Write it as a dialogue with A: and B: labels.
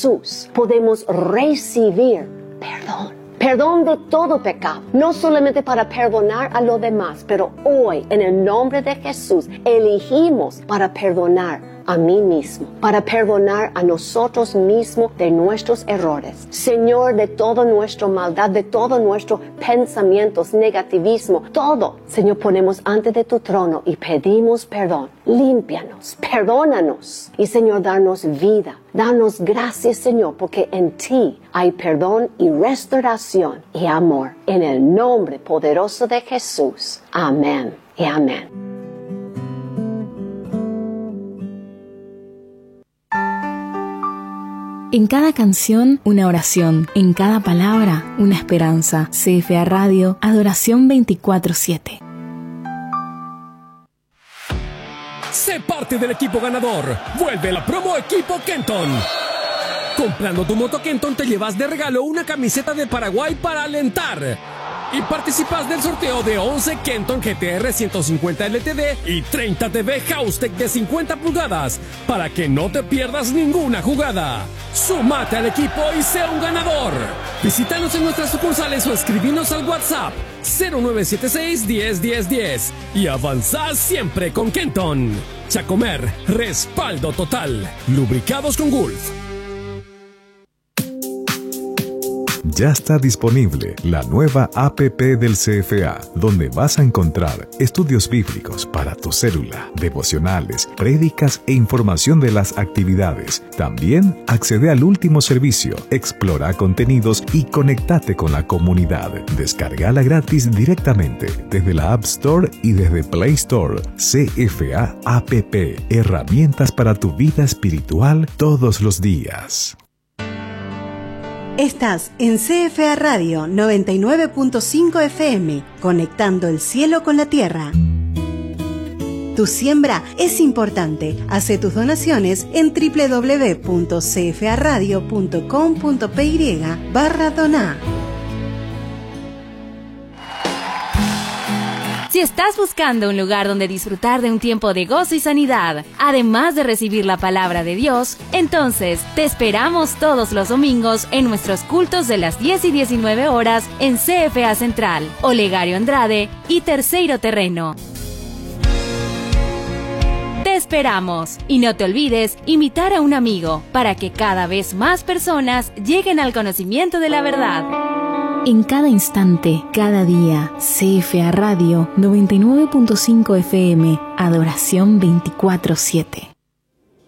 A: Jesús podemos recibir perdón. Perdón de todo pecado, no solamente para perdonar a los demás, pero hoy, en el nombre de Jesús, elegimos para perdonar a mí mismo, para perdonar a nosotros mismos de nuestros errores. Señor, de toda nuestra maldad, de todos nuestros pensamientos, negativismo, todo, Señor, ponemos ante de tu trono y pedimos perdón. Límpianos, perdónanos y, Señor, darnos vida. Danos gracias, Señor, porque en ti hay perdón y restauración y amor. En el nombre poderoso de Jesús. Amén y amén.
B: En cada canción, una oración. En cada palabra, una esperanza. CFA Radio, Adoración 24/7.
C: Sé parte del equipo ganador. Vuelve la promo Equipo Kenton. Comprando tu moto Kenton te llevas de regalo una camiseta de Paraguay para alentar. Y participas del sorteo de 11 Kenton GTR 150 LTD y 30 TV Houstek de 50 pulgadas para que no te pierdas ninguna jugada. Súmate al equipo y sé un ganador. Visítanos en nuestras sucursales o escribinos al WhatsApp 0976 10 10 10 y avanza siempre con Kenton. Chacomer, respaldo total. Lubricados con Gulf.
D: Ya está disponible la nueva APP del CFA, donde vas a encontrar estudios bíblicos para tu célula, devocionales, prédicas e información de las actividades. También accede al último servicio, explora contenidos y conéctate con la comunidad. Descárgala gratis directamente desde la App Store y desde Play Store. CFA APP, herramientas para tu vida espiritual todos los días.
E: Estás en CFA Radio 99.5 FM, conectando el cielo con la tierra. Tu siembra es importante. Hace tus donaciones en www.cfaradio.com.py/donar.
B: Si estás buscando un lugar donde disfrutar de un tiempo de gozo y sanidad, además de recibir la palabra de Dios, entonces te esperamos todos los domingos en nuestros cultos de las 10 y 19 horas en CFA Central, Olegario Andrade y Terceiro Terreno. Te esperamos y no te olvides invitar a un amigo para que cada vez más personas lleguen al conocimiento de la verdad. En cada instante, cada día, CFA Radio 99.5 FM, Adoración 24/7.